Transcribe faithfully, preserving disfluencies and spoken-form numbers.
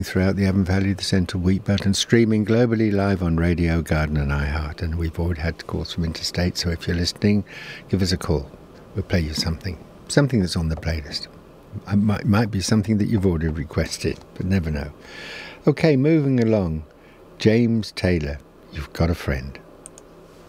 throughout the Avon Valley, the Central Wheatbelt, and streaming globally live on Radio Garden and iHeart. And we've already had calls from interstate, so if you're listening, give us a call. We'll play you something, something that's on the playlist. It might, might be something that you've already requested, but never know. Okay, moving along. James Taylor, You've Got a Friend.